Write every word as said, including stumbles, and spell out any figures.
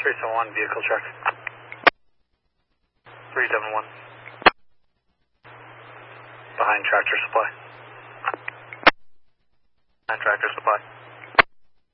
three seven one, vehicle check. three seven one. Behind Tractor Supply. Behind Tractor Supply.